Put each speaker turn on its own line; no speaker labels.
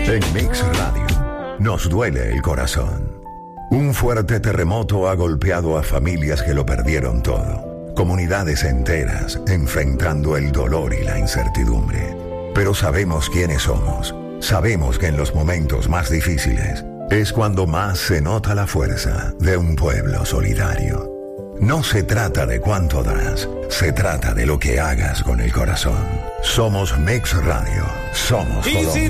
En Mix Radio, nos duele el corazón. Un fuerte terremoto ha golpeado a familias que lo perdieron todo. Comunidades enteras enfrentando el dolor y la incertidumbre. Pero sabemos quiénes somos. Sabemos que en los momentos más difíciles es cuando más se nota la fuerza de un pueblo solidario. No se trata de cuánto das, se trata de lo que hagas con el corazón. Somos Mix Radio, somos Colombia.